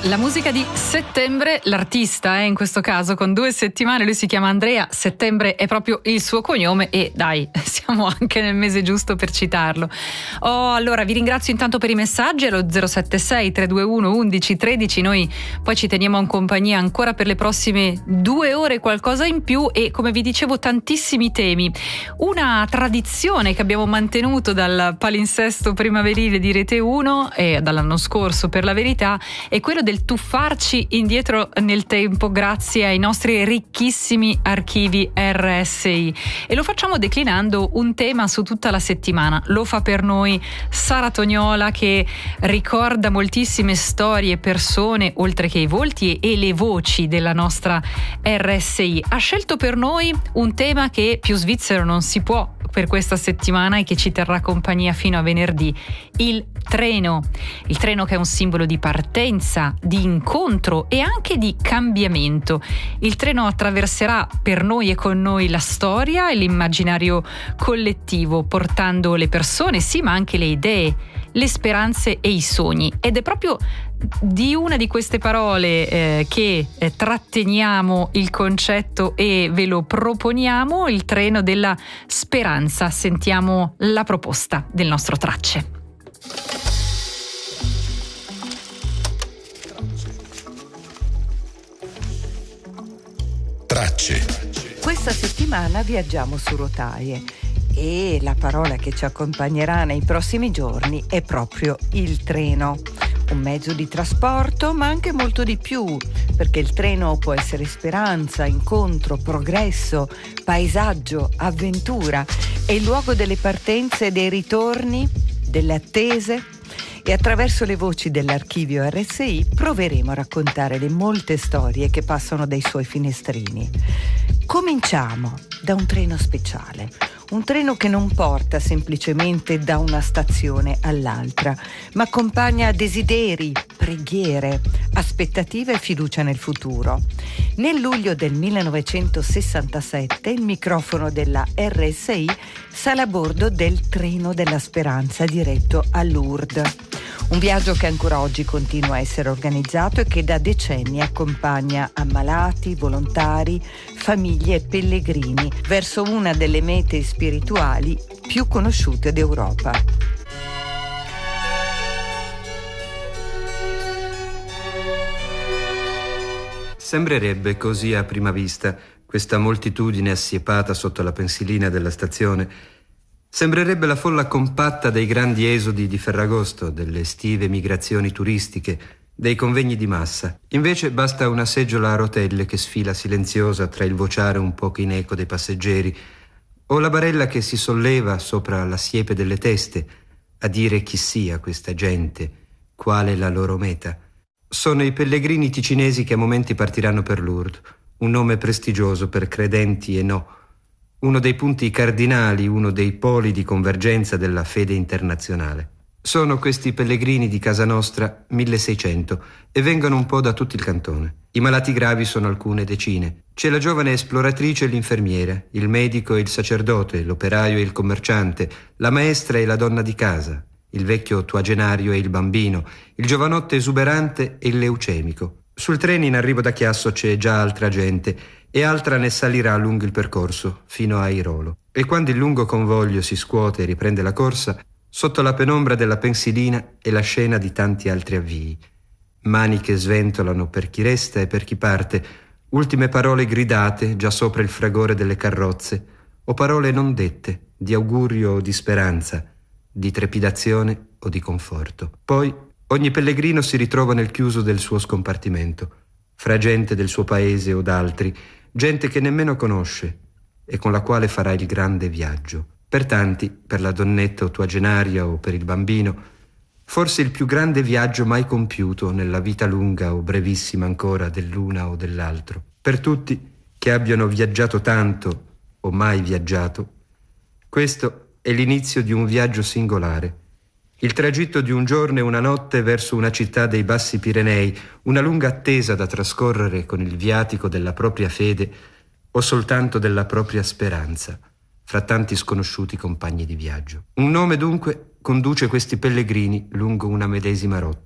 La musica di Settembre, l'artista in questo caso con 2 settimane, lui si chiama Andrea, Settembre è proprio il suo cognome e dai, siamo anche nel mese giusto per citarlo. Allora vi ringrazio intanto per i messaggi allo 076 321 11 13, noi poi ci teniamo in compagnia ancora per le prossime 2 ore, qualcosa in più, e come vi dicevo tantissimi temi. Una tradizione che abbiamo mantenuto dal palinsesto primaverile di Rete 1 e dall'anno scorso per la verità è quello del tuffarci indietro nel tempo grazie ai nostri ricchissimi archivi RSI, e lo facciamo declinando un tema su tutta la settimana. Lo fa per noi Sara Tognola, che ricorda moltissime storie e persone oltre che i volti e le voci della nostra RSI. Ha scelto per noi un tema che più svizzero non si può per questa settimana e che ci terrà compagnia fino a venerdì: il treno. Il treno, che è un simbolo di partenza, di incontro e anche di cambiamento. Il treno attraverserà per noi e con noi la storia e l'immaginario collettivo, portando le persone, sì, ma anche le idee, le speranze e i sogni. Ed è proprio di una di queste parole che tratteniamo il concetto e ve lo proponiamo: il treno della speranza. Sentiamo la proposta del nostro Tracce. Tracce. Questa settimana viaggiamo su rotaie e la parola che ci accompagnerà nei prossimi giorni è proprio il treno. Un mezzo di trasporto, ma anche molto di più, perché il treno può essere speranza, incontro, progresso, paesaggio, avventura. È il luogo delle partenze e dei ritorni, delle attese, e attraverso le voci dell'archivio RSI proveremo a raccontare le molte storie che passano dai suoi finestrini. Cominciamo da un treno speciale. Un treno che non porta semplicemente da una stazione all'altra, ma accompagna desideri, preghiere, aspettative e fiducia nel futuro. Nel luglio del 1967 il microfono della RSI sale a bordo del treno della speranza diretto a Lourdes. Un viaggio che ancora oggi continua a essere organizzato e che da decenni accompagna ammalati, volontari, famiglie e pellegrini verso una delle mete spirituali più conosciute d'Europa. Sembrerebbe così a prima vista questa moltitudine assiepata sotto la pensilina della stazione. Sembrerebbe la folla compatta dei grandi esodi di Ferragosto, delle estive migrazioni turistiche, dei convegni di massa. Invece basta una seggiola a rotelle che sfila silenziosa tra il vociare un poco in eco dei passeggeri, o la barella che si solleva sopra la siepe delle teste a dire chi sia questa gente, quale la loro meta. Sono i pellegrini ticinesi che a momenti partiranno per Lourdes, un nome prestigioso per credenti e no, uno dei punti cardinali, uno dei poli di convergenza della fede internazionale. Sono questi pellegrini di casa nostra 1600 e vengono un po' da tutto il cantone. I malati gravi sono alcune decine. C'è la giovane esploratrice e l'infermiera, il medico e il sacerdote, l'operaio e il commerciante, la maestra e la donna di casa, il vecchio ottuagenario e il bambino, il giovanotto esuberante e il leucemico. Sul treno in arrivo da Chiasso c'è già altra gente e altra ne salirà lungo il percorso fino a Airolo. E quando il lungo convoglio si scuote e riprende la corsa, sotto la penombra della pensilina è la scena di tanti altri avvii. Mani che sventolano per chi resta e per chi parte, ultime parole gridate già sopra il fragore delle carrozze, o parole non dette, di augurio o di speranza, di trepidazione o di conforto. Poi ogni pellegrino si ritrova nel chiuso del suo scompartimento, fra gente del suo paese o d'altri, gente che nemmeno conosce e con la quale farà il grande viaggio. Per tanti, per la donnetta ottuagenaria o per il bambino, forse il più grande viaggio mai compiuto nella vita lunga o brevissima ancora dell'una o dell'altro. Per tutti che abbiano viaggiato tanto o mai viaggiato, questo è l'inizio di un viaggio singolare. Il tragitto di un giorno e una notte verso una città dei Bassi Pirenei, una lunga attesa da trascorrere con il viatico della propria fede o soltanto della propria speranza, fra tanti sconosciuti compagni di viaggio. Un nome dunque conduce questi pellegrini lungo una medesima rotta,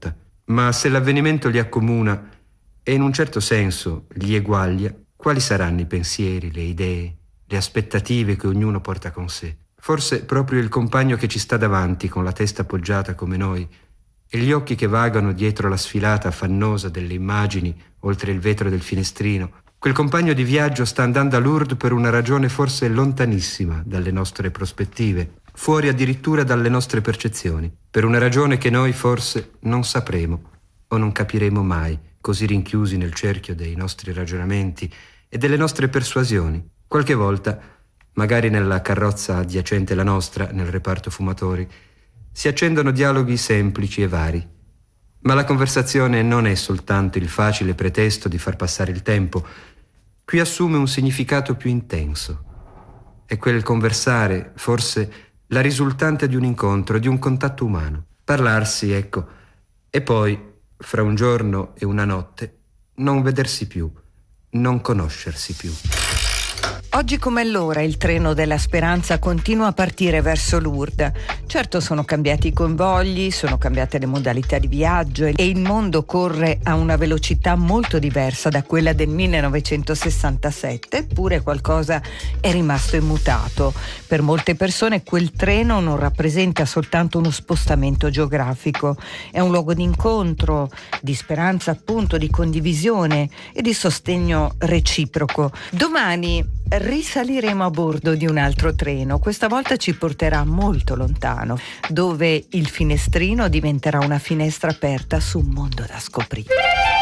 Ma se l'avvenimento li accomuna e in un certo senso li eguaglia, quali saranno i pensieri, le idee, le aspettative che ognuno porta con sé? Forse proprio il compagno che ci sta davanti, con la testa appoggiata come noi, e gli occhi che vagano dietro la sfilata affannosa delle immagini oltre il vetro del finestrino, quel compagno di viaggio sta andando a Lourdes per una ragione forse lontanissima dalle nostre prospettive, fuori addirittura dalle nostre percezioni, per una ragione che noi forse non sapremo o non capiremo mai, così rinchiusi nel cerchio dei nostri ragionamenti e delle nostre persuasioni. Qualche volta, magari nella carrozza adiacente la nostra, nel reparto fumatori, si accendono dialoghi semplici e vari. Ma la conversazione non è soltanto il facile pretesto di far passare il tempo. Qui assume un significato più intenso. È quel conversare, forse, la risultante di un incontro, di un contatto umano. Parlarsi, ecco, e poi, fra un giorno e una notte, non vedersi più, non conoscersi più. Oggi come allora il treno della speranza continua a partire verso Lourdes. Certo, sono cambiati i convogli, sono cambiate le modalità di viaggio e il mondo corre a una velocità molto diversa da quella del 1967, eppure qualcosa è rimasto immutato. Per molte persone quel treno non rappresenta soltanto uno spostamento geografico, è un luogo di incontro, di speranza appunto, di condivisione e di sostegno reciproco. Domani risaliremo a bordo di un altro treno, questa volta ci porterà molto lontano, dove il finestrino diventerà una finestra aperta su un mondo da scoprire.